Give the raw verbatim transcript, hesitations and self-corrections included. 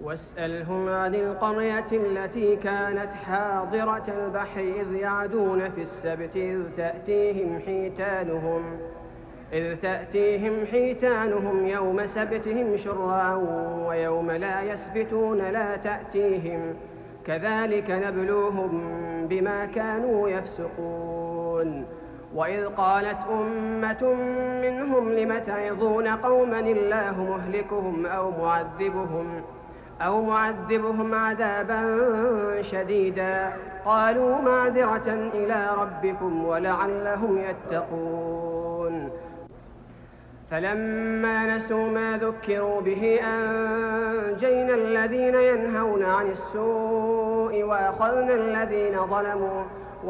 واسألهم عن القرية التي كانت حاضرة البحر إذ يعدون في السبت إذ تأتيهم حيتانهم إذ تأتيهم حيتانهم يوم سبتهم شرعا ويوم لا يسبتون لا تأتيهم كذلك نبلوهم بما كانوا يفسقون. وإذ قالت أمة منهم لم تعظون قوما الله مهلكهم أو معذبهم أو معذبهم عذابا شديدا قالوا معذرة إلى ربكم ولعلهم يتقون. فلما نسوا ما ذكروا به أنجينا الذين ينهون عن السوء وأخذنا الذين ظلموا